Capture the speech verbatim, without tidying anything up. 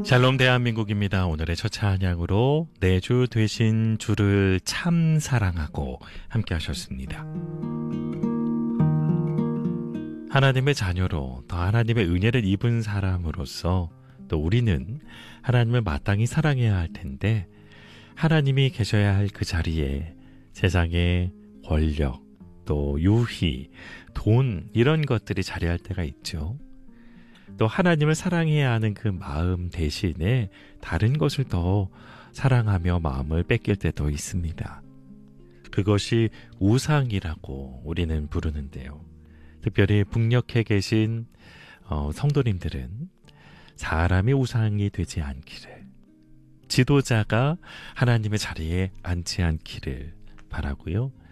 샬롬 대한민국입니다. 오늘의 첫 찬양으로 내 주 되신 주를 참 사랑하고 함께 하셨습니다. 하나님의 자녀로 더 하나님의 은혜를 입은 사람으로서 또 우리는 하나님을 마땅히 사랑해야 할 텐데 하나님이 계셔야 할 그 자리에 세상의 권력, 또 유희, 돈 이런 것들이 자리할 때가 있죠. 또 하나님을 사랑해야 하는 그 마음 대신에 다른 것을 더 사랑하며 마음을 뺏길 때도 있습니다. 그것이 우상이라고 우리는 부르는데요. 특별히 북녘에 계신 어, 성도님들은 사람이 우상이 되지 않기를, 지도자가 하나님의 자리에 앉지 않기를 바라고요.